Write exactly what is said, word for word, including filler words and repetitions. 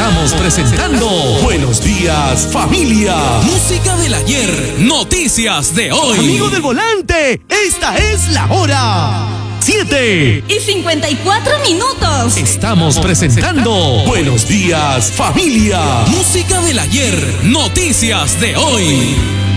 Estamos presentando Buenos Días, Familia. Música del ayer, noticias de hoy. Amigo del volante, esta es la hora. Siete y cincuenta y cuatro minutos. Estamos presentando Buenos Días, Familia. Música del ayer, noticias de hoy.